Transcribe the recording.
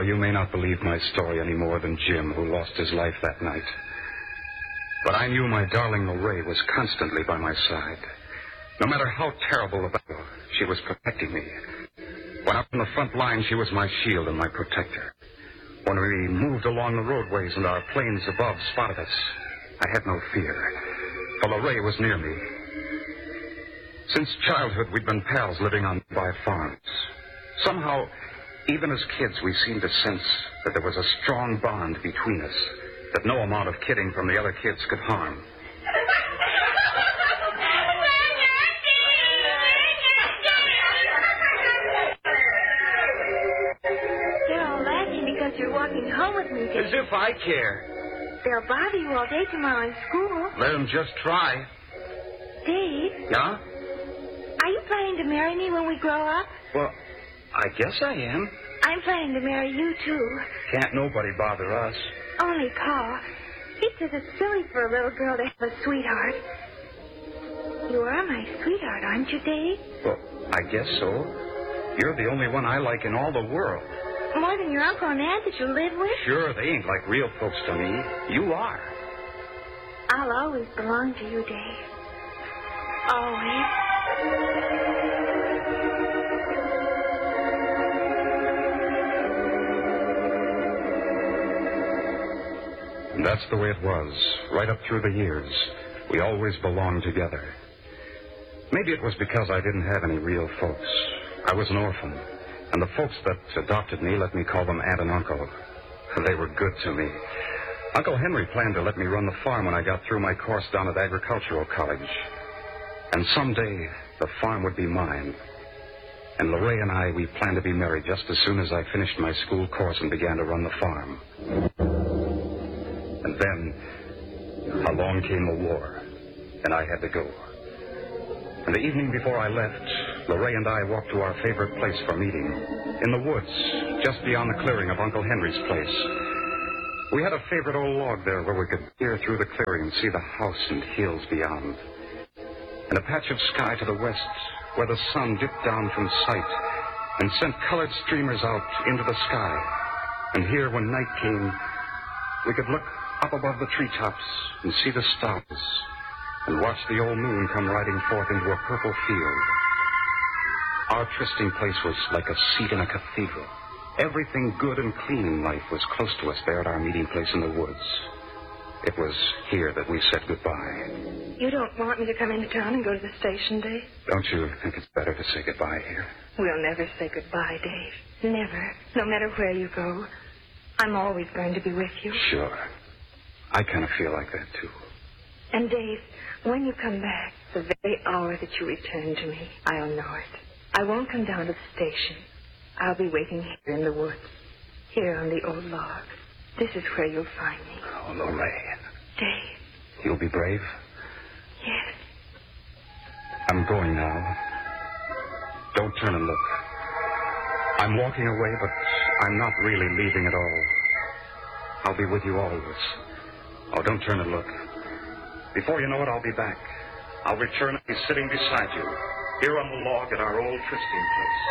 you may not believe my story any more than Jim, who lost his life that night. But I knew my darling Lorraine was constantly by my side. No matter how terrible the battle, she was protecting me. When up in the front line, she was my shield and my protector. When we moved along the roadways and our planes above spotted us, I had no fear, for Lorraine was near me. Since childhood, we'd been pals living on nearby farms. Somehow, even as kids, we seemed to sense that there was a strong bond between us that no amount of kidding from the other kids could harm. They're all laughing because you're walking home with me, Dave. As if I care. They'll bother you all day tomorrow in school. Let them just try. Dave, Yeah? are you planning to marry me when we grow up? Well, I guess I am. I'm planning to marry you, too. Can't nobody bother us. Only Paul. He says it's silly for a little girl to have a sweetheart. You are my sweetheart, aren't you, Dave? Well, I guess so. You're the only one I like in all the world. More than your uncle and aunt that you live with? Sure, they ain't like real folks to me. You are. I'll always belong to you, Dave. Always. And that's the way it was, right up through the years. We always belonged together. Maybe it was because I didn't have any real folks. I was an orphan, and the folks that adopted me let me call them aunt and uncle. They were good to me. Uncle Henry planned to let me run the farm when I got through my course down at agricultural college. And someday, the farm would be mine. And Lorraine and I, we planned to be married just as soon as I finished my school course and began to run the farm. And then, along came the war, and I had to go. And the evening before I left, Lorraine and I walked to our favorite place for meeting, in the woods, just beyond the clearing of Uncle Henry's place. We had a favorite old log there where we could peer through the clearing and see the house and hills beyond. And a patch of sky to the west where the sun dipped down from sight and sent colored streamers out into the sky. And here, when night came, we could look up above the treetops and see the stars and watch the old moon come riding forth into a purple field. Our trysting place was like a seat in a cathedral. Everything good and clean in life was close to us there at our meeting place in the woods. It was here that we said goodbye. You don't want me to come into town and go to the station, Dave? Don't you think it's better to say goodbye here? We'll never say goodbye, Dave. Never. No matter where you go. I'm always going to be with you. Sure. I kind of feel like that, too. And, Dave, when you come back, the very hour that you return to me, I'll know it. I won't come down to the station. I'll be waiting here in the woods, here on the old log. This is where you'll find me. Oh, Lorraine. Dave. You'll be brave? Yes. I'm going now. Don't turn and look. I'm walking away, but I'm not really leaving at all. I'll be with you always. Oh, don't turn and look. Before you know it, I'll be back. I'll return and be sitting beside you, here on the log at our old trysting place.